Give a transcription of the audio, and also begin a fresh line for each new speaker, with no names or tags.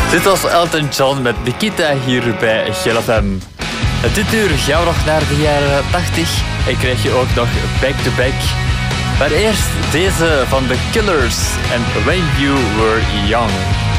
Dit was Elton John met Nikita hier bij GLFM. Dit uur gaan we nog naar de jaren 80 en krijg je ook nog back-to-back. Maar eerst deze van The Killers en When You Were Young.